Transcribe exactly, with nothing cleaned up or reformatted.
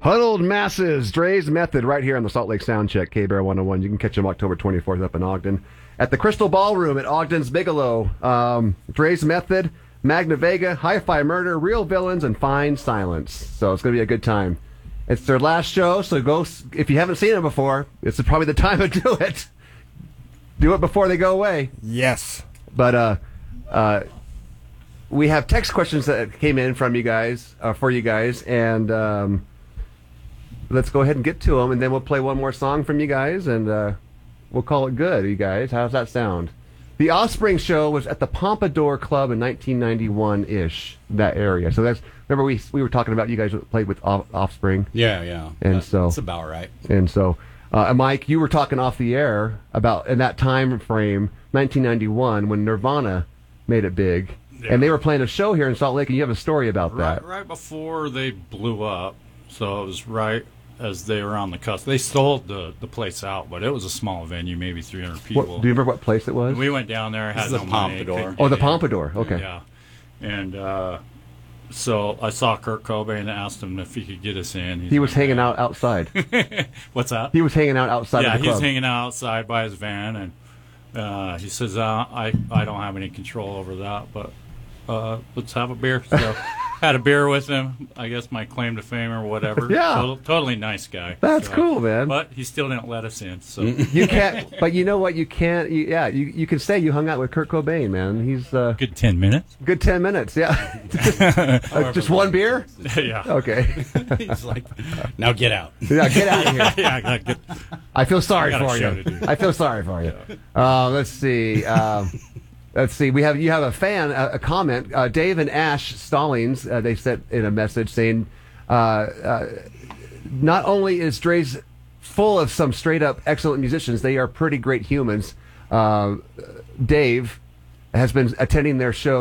Huddled Masses, Dre's Method, right here on the Salt Lake Soundcheck, K-Bear one oh one. You can catch them October twenty-fourth up in Ogden. At the Crystal Ballroom at Ogden's Bigelow, um, Dre's Method, Magna Vega, Hi-Fi Murder, Real Villains, and Fine Silence. So it's going to be a good time. It's their last show, so go, if you haven't seen it before, it's probably the time to do it. Do it before they go away. Yes. But uh, uh, we have text questions that came in from you guys, uh, for you guys, and um, let's go ahead and get to them, and then we'll play one more song from you guys, and uh, we'll call it good, you guys. How's that sound? The Offspring show was at the Pompadour Club in nineteen ninety-one-ish, that area. So that's, remember we we were talking about you guys played with off, Offspring? Yeah, yeah. And that, so that's about right. And so, uh, Mike, you were talking off the air about, in that time frame, nineteen ninety-one, when Nirvana made it big. Yeah. And they were playing a show here in Salt Lake, and you have a story about that. Right, right before they blew up, so it was right as they were on the cusp. They sold the, the place out, but it was a small venue, maybe three hundred people. What, do you remember what place it was? We went down there, had the no Pompadour. money. Oh, the Pompadour. Okay. Yeah. And uh, so I saw Kurt Cobain and asked him if he could get us in. He's he was like, hanging out outside. What's that? He was hanging out outside yeah, of the club. he's hanging out outside by his van, and uh, he says, uh, I, I don't have any control over that, but uh, let's have a beer. So had a beer with him. I guess my claim to fame or whatever. Yeah. Total, totally nice guy. That's so, cool, man. But he still didn't let us in. So you can't. But you know what? You can't. You, yeah, you you can say you hung out with Kurt Cobain, man. He's uh, good ten minutes. Good ten minutes. Yeah. just, uh, just one beer. Yeah. Okay. He's like, now get out. Yeah, get out of here. yeah, I, gotta get, I feel sorry I got a for show you. to do. I feel sorry for you. Uh, let's see. Um, Let's see. We have you have a fan a, a comment. Uh, Dave and Ash Stallings. Uh, they sent in a message saying, uh, uh, not only is Dre's full of some straight up excellent musicians, they are pretty great humans. Uh, Dave has been attending their show